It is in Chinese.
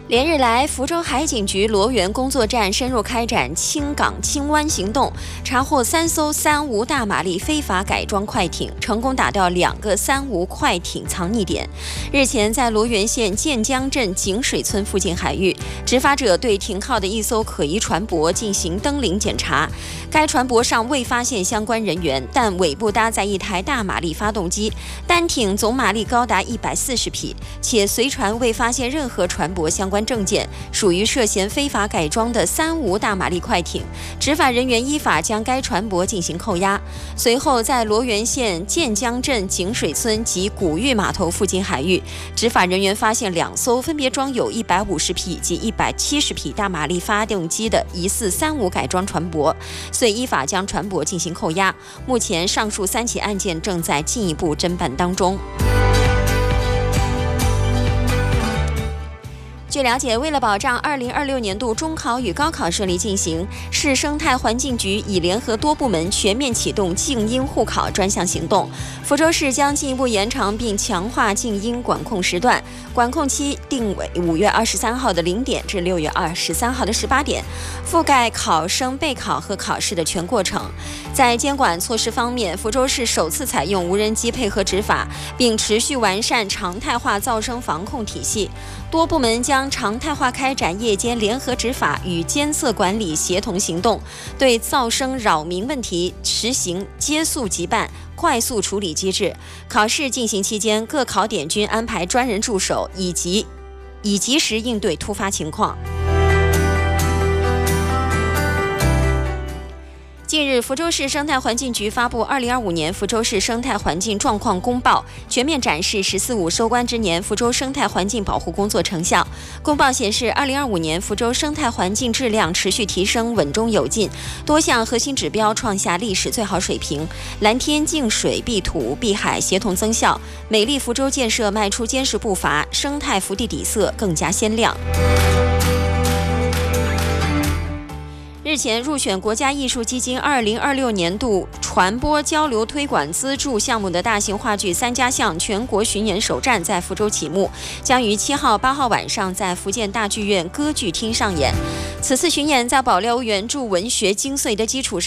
连日来，福州海警局罗源工作站深入开展清港清湾行动，查获3艘3无大马力非法改装快艇，成功打掉2个3无快艇藏匿点。日前，在罗源县建江镇井水村附近海域，执法者对停靠的一艘可疑船舶进行登临检查，该船舶上未发现相关人员，但尾部搭载一台大马力发动机，单艇总马力高达140匹，且随船未发现任何船舶相关证件，属于涉嫌非法改装的3无大马力快艇。执法人员依法将该船舶进行扣押。随后，在罗源县建江镇井水村及古峪码头附近海域，执法人员发现2艘分别装有150匹及170匹大马力发动机的疑似3无改装船舶，遂依法将船舶进行扣押。目前，上述3起案件正在进一步侦办当中。据了解，为了保障2026年度中考与高考顺利进行，市生态环境局已联合多部门全面启动静音护考专项行动。福州市将进一步延长并强化静音管控时段，管控期定为5月23号的0点至6月23号的18点，覆盖考生备考和考试的全过程。在监管措施方面，福州市首次采用无人机配合执法，并持续完善常态化噪声防控体系。多部门将常态化开展夜间联合执法与监测管理协同行动，对噪声扰民问题实行接诉即办、快速处理机制。考试进行期间，各考点均安排专人驻守，以及时应对突发情况。近日，福州市生态环境局发布2025年福州市生态环境状况公报，全面展示“14·5”收官之年福州生态环境保护工作成效。公报显示，2025年福州生态环境质量持续提升，稳中有进，多项核心指标创下历史最好水平，蓝天、净水、碧土、碧海协同增效，美丽福州建设迈出坚实步伐，生态福地底色更加鲜亮。日前，入选国家艺术基金2026年度传播交流推广资助项目的大型话剧3家巷全国巡演首站在福州启幕，将于7号、8号晚上在福建大剧院歌剧厅上演。此次巡演在保留原著文学精髓的基础上，